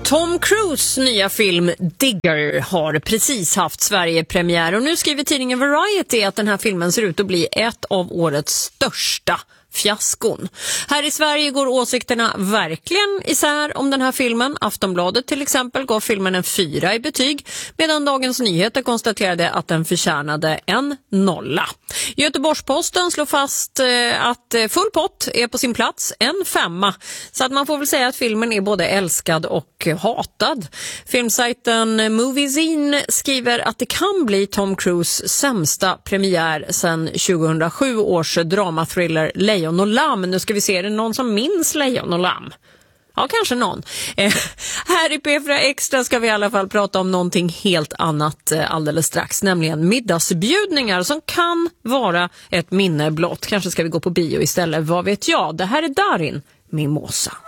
Tom Cruise nya film Digger har precis haft Sverige-premiär och nu skriver tidningen Variety att den här filmen ser ut att bli ett av årets största fiaskon. Här i Sverige går åsikterna verkligen isär om den här filmen. Aftonbladet till exempel gav filmen en 4 i betyg, medan Dagens Nyheter konstaterade att den förtjänade en 0. Göteborgs-Posten slår fast att full pott är på sin plats, en 5. Så att man får väl säga att filmen är både älskad och hatad. Filmsajten Moviezine skriver att det kan bli Tom Cruise sämsta premiär sedan 2007 års dramathriller Lejon och lamm. Nu ska vi se, är det någon som minns Lejon och lamm? Ja, kanske någon. Här i P4 Extra ska vi i alla fall prata om någonting helt annat alldeles strax, nämligen middagsbjudningar som kan vara ett minne blott. Kanske ska vi gå på bio istället, vad vet jag. Det här är Darin Mimosa.